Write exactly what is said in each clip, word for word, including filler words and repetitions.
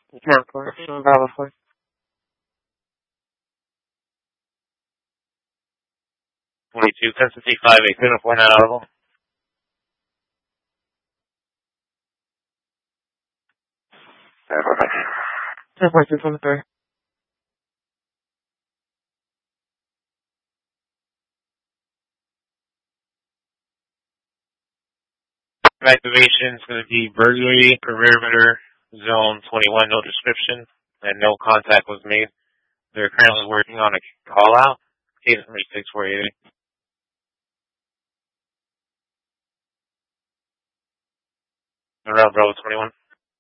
ten four, Bravo four. twenty-two, Constantine five eight, four not audible. ten four six one three. Activation is going to be burglary, perimeter, zone twenty-one, no description, and no contact was made. They're currently working on a call out. Case number six four eight. Around Bravo twenty-one.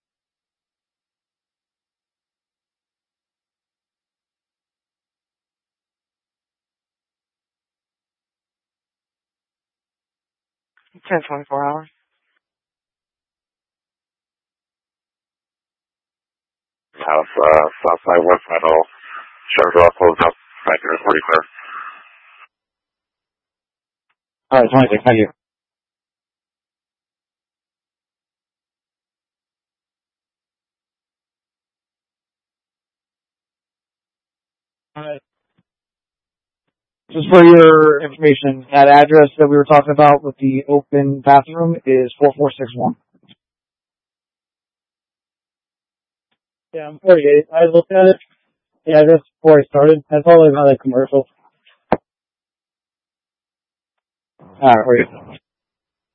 ten twenty-four hours. House, uh, Southside West Meadow. Shutters all closed up. Back here is pretty clear. Alright, twenty-six, thank you. Alright. Just for your information, that address that we were talking about with the open bathroom is four four six one. Yeah, I'm forty-eight. I looked at it. Yeah, that's before I started. That's probably not a commercial. Alright, forty-eight.